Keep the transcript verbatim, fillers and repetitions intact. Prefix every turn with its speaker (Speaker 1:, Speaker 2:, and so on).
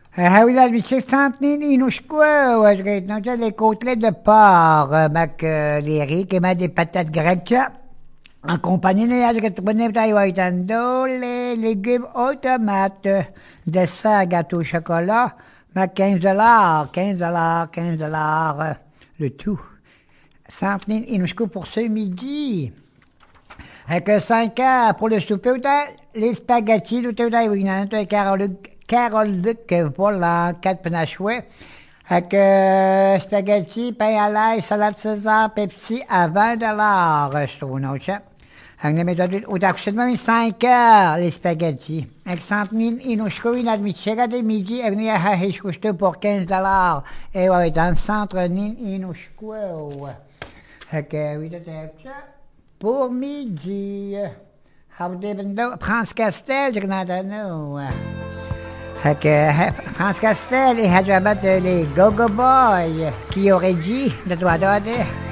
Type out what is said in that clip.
Speaker 1: Ah oui, là, c'est centenaire inouchkwa, ouais, je regarde, non, j'ai les côtelettes de porc, euh, mac, euh, les riz, et mac, des patates grecques, en compagnie de la retournée taïwanando, les légumes automates, dessert, gâteau au chocolat, mac, quinze dollars, quinze dollars, quinze dollars, euh, le tout. Centenaire inouchkwa pour ce midi. Avec cinq heures pour le souper, les spaghettis, tout est oui, non, Carole Carole Luc pour la quatre penachouets. Avec euh, spaghettis, pain à l'ail, salade César, Pepsi à vingt dollars. Je trouve un autre chef. Avec les méthodes au taxement, cinq heures, les spaghettis. Avec cent mille inouchko, il a admis de midi, et venir à Hishkushto pour quinze dollars. Et ouais, dans le centre, inouchko. Avec, oui, c'était ça. Pour midi, France Castel, je connais nous. Fait que France Castel, il a déjà battu les Go-Go Boys qui auraient dit de toi donner.